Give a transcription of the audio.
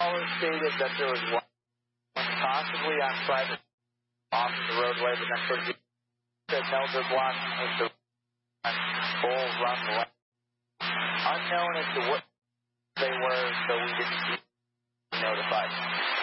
caller stated that there was one possibly on private off of the roadway, but then sort of said no, they're blocking with the full run left. Unknown as to what they were, so we didn't get notified.